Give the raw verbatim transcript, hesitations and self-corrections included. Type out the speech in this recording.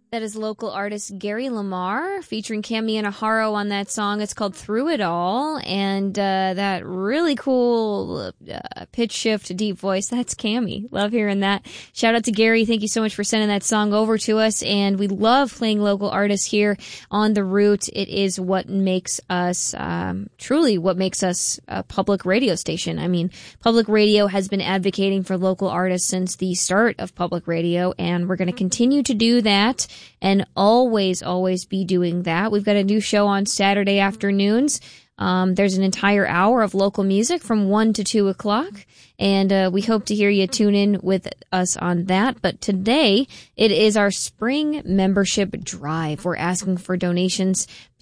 That is local artist Gary Lamar featuring Cami Inaharo on that song. It's called Through It All. And uh, that really cool uh, pitch shift, deep voice, that's Cami. Love hearing that. Shout out to Gary. Thank you so much for sending that song over to us. And we love playing local artists here on The Root. It is what makes us, um, truly what makes us a public radio station. I mean, public radio has been advocating for local artists since the start of public radio, and we're going to continue to do that. And always, always be doing that. We've got a new show on Saturday afternoons. Um, there's an entire hour of local music from one to two o'clock. And uh, we hope to hear you tune in with us on that. But today, it is our spring membership drive. We're asking for donations